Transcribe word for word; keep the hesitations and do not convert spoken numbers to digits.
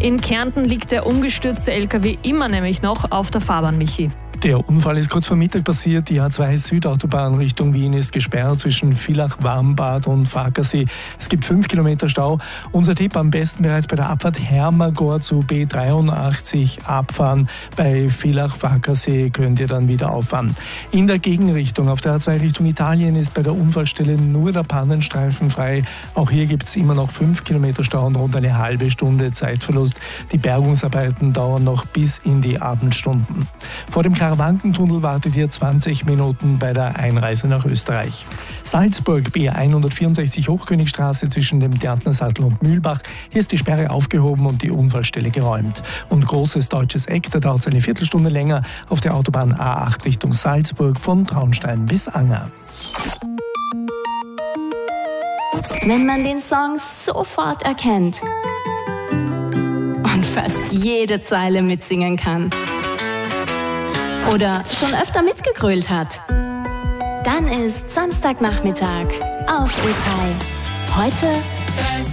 In Kärnten liegt der umgestürzte L K W immer nämlich noch auf der Fahrbahn, Michi. Der Unfall ist kurz vor Mittag passiert. Die A zwei Südautobahn Richtung Wien ist gesperrt zwischen Villach-Warmbad und Farkasee. Es gibt fünf Kilometer Stau. Unser Tipp: am besten bereits bei der Abfahrt Hermagor zu B dreiundachtzig abfahren. Bei Villach-Farkasee könnt ihr dann wieder auffahren. In der Gegenrichtung auf der A zwei Richtung Italien ist bei der Unfallstelle nur der Pannenstreifen frei. Auch hier gibt es immer noch fünf Kilometer Stau und rund eine halbe Stunde Zeitverlust. Die Bergungsarbeiten dauern noch bis in die Abendstunden. Vor dem Karawankentunnel wartet ihr zwanzig Minuten bei der Einreise nach Österreich. Salzburg, B hundertvierundsechzig Hochkönigstraße zwischen dem Gärtnersattel und Mühlbach. Hier ist die Sperre aufgehoben und die Unfallstelle geräumt. Und Großes Deutsches Eck, da dauert es eine Viertelstunde länger auf der Autobahn A acht Richtung Salzburg von Traunstein bis Anger. Wenn man den Song sofort erkennt und fast jede Zeile mitsingen kann oder schon öfter mitgegrölt hat, dann ist Samstagnachmittag auf Ö drei. Heute